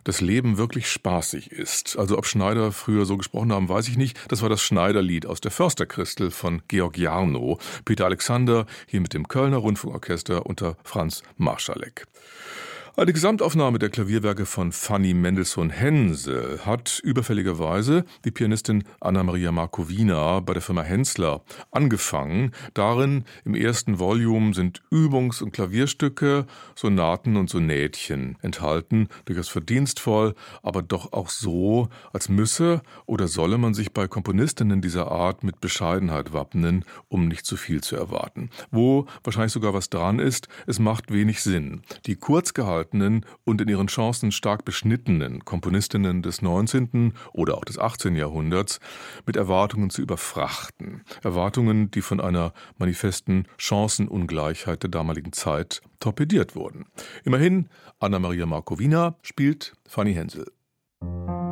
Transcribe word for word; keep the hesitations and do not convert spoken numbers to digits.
das Leben wirklich spaßig ist. Also ob Schneider früher so gesprochen haben, weiß ich nicht. Das war das Schneiderlied aus der Försterchristel von Georg Jarnow. Peter Alexander hier mit dem Kölner Rundfunkorchester unter Franz Marschalek. Eine Gesamtaufnahme der Klavierwerke von Fanny Mendelssohn-Hensel hat überfälligerweise die Pianistin Anna-Maria Markowina bei der Firma Hensler angefangen. Darin im ersten Volume sind Übungs- und Klavierstücke, Sonaten und Sonätchen enthalten, durchaus verdienstvoll, aber doch auch so, als müsse oder solle man sich bei Komponistinnen dieser Art mit Bescheidenheit wappnen, um nicht zu viel zu erwarten. Wo wahrscheinlich sogar was dran ist, es macht wenig Sinn. Die kurz gehaltenen und in ihren Chancen stark beschnittenen Komponistinnen des neunzehnten oder auch des achtzehnten Jahrhunderts mit Erwartungen zu überfrachten. Erwartungen, die von einer manifesten Chancenungleichheit der damaligen Zeit torpediert wurden. Immerhin, Anna-Maria Markowina spielt Fanny Hensel.